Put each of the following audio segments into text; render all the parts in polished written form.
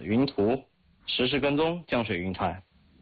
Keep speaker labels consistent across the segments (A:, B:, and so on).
A: 云图，实时跟踪降水云团。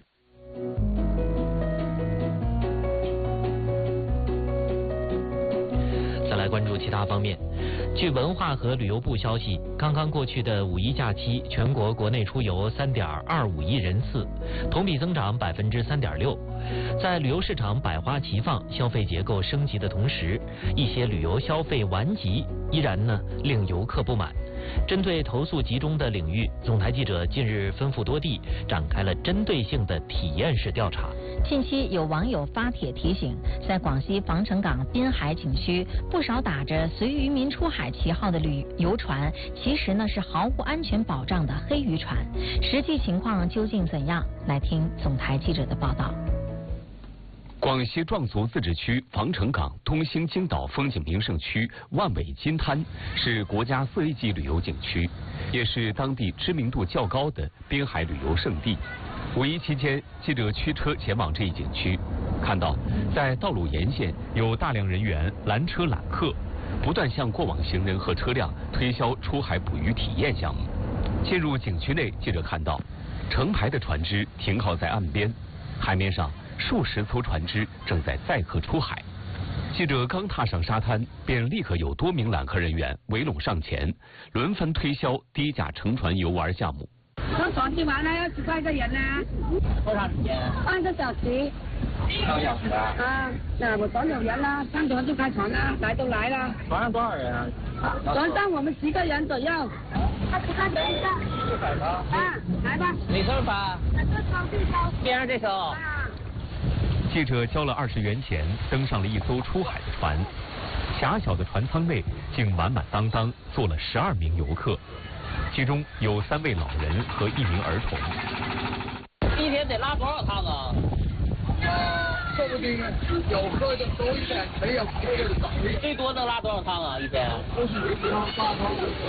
B: 再来关注其他方面。据文化和旅游部消息，刚刚过去的五一假期，全国国内出游3.25亿人次，同比增长3.6%。在旅游市场百花齐放、消费结构升级的同时，一些旅游消费顽疾依然令游客不满。针对投诉集中的领域，总台记者近日奔赴多地，展开了针对性的体验式调查。
C: 近期有网友发帖提醒，在广西防城港滨海景区，不少打着随渔民出海旗号的旅游船，其实是毫无安全保障的黑渔船。实际情况究竟怎样？来听总台记者的报道。
D: 广西壮族自治区防城港东兴金岛风景名胜区万尾金滩是国家4A级旅游景区，也是当地知名度较高的滨海旅游胜地。五一期间，记者驱车前往这一景区，看到在道路沿线有大量人员拦车揽客，不断向过往行人和车辆推销出海捕鱼体验项目。进入景区内，记者看到成排的船只停靠在岸边，海面上数十艘船只正在载客出海。记者刚踏上沙滩，便立刻有多名揽客人员围拢上前，轮番推销低价乘船游玩项目。
E: 坐船去玩啊，10块一个人啊。
D: 多长时间
E: ？2个小时。
D: 2个小时啊？
E: 啊，那我船有人啦，上船就开船啦，来都来了。
D: 船上多少人啊？
E: 船上我们10个人左右。10块钱一个。100吧。啊，来吧。
D: 哪艘吧？边上这艘。记者交了20元钱，登上了一艘出海的船。狭小的船舱内竟满满当当坐了12名游客，其中有3位老人和1名儿童。
F: 一天得拉多少趟啊？
G: 说不定有喝的多一点，没有喝的少一点。
F: 最多能拉多少趟啊？一天
G: 10趟8趟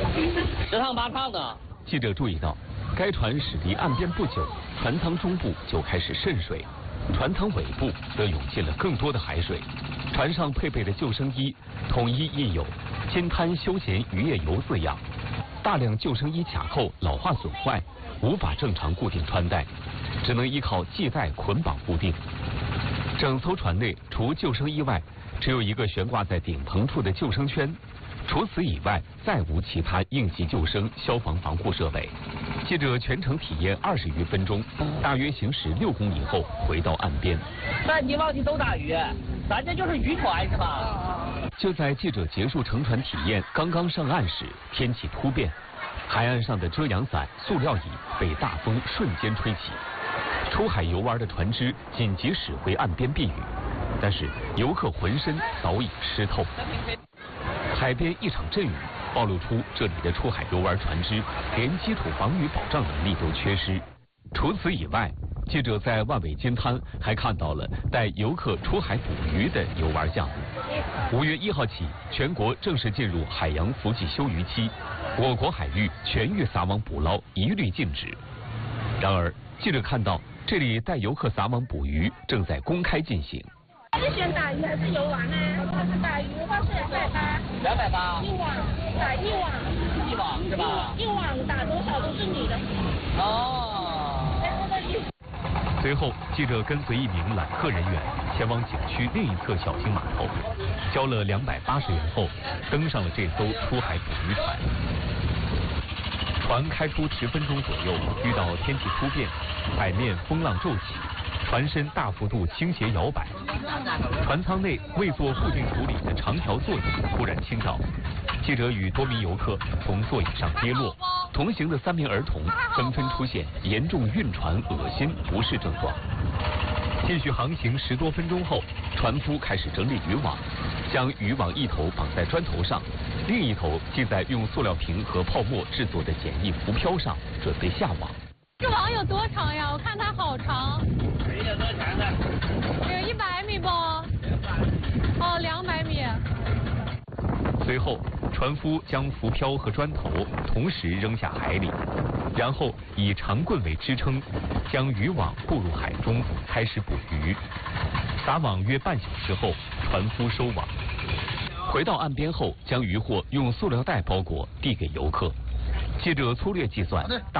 F: ，10趟8趟的。
D: 记者注意到，该船驶离岸边不久，船舱中部就开始渗水，船舱尾部则涌进了更多的海水。船上配备的救生衣统一印有“金滩休闲渔业游”字样，大量救生衣卡扣老化损坏，无法正常固定穿戴，只能依靠系带捆绑固定。整艘船内除救生衣外，只有一个悬挂在顶棚处的救生圈，除此以外再无其他应急救生、消防防护设备。记者全程体验20余分钟，大约行驶6公里后回到岸边。
F: 3级旺季都打鱼，咱这就是渔船是吧？
D: 就在记者结束乘船体验刚刚上岸时，天气突变，海岸上的遮阳伞、塑料椅被大风瞬间吹起。出海游玩的船只紧急驶回岸边避雨，但是游客浑身早已湿透。海边一场阵雨暴露出这里的出海游玩船只连基础防雨保障能力都缺失。除此以外，记者在万尾金滩还看到了带游客出海捕鱼的游玩项目。5月1号起，全国正式进入海洋伏季休渔期，我国海域全域撒网捕捞一律禁止。然而，记者看到这里带游客撒网捕鱼正在公开进行。
E: 是选打鱼还是游玩呢？打鱼的话是280。
F: 280。
E: 一网打一网。
F: 一网是吧？
E: 一网打多少都是你的。
F: 哦。
D: 随后，记者跟随1名揽客人员前往景区另一侧小型码头，交了280元后，登上了这艘出海捕鱼船。船开出10分钟左右，遇到天气突变，海面风浪骤起，船身大幅度倾斜摇摆，船舱内未做固定处理的长条座椅突然倾倒，记者与多名游客从座椅上跌落，同行的3名儿童纷纷出现严重晕船、恶心、不适症状。继续航行10多分钟后，船夫开始整理渔网，将渔网一头绑在砖头上，另一头系在用塑料瓶和泡沫制作的简易浮漂上，准备下网。
H: 这网有多长呀？我看它好长。
F: 有多长的？
H: 有100米不？哦，200米。
D: 随后，船夫将浮漂和砖头同时扔下海里，然后以长棍为支撑，将渔网步入海中，开始捕鱼。撒网约半小时后，船夫收网。回到岸边后，将渔获用塑料袋包裹，递给游客。记者粗略计算，大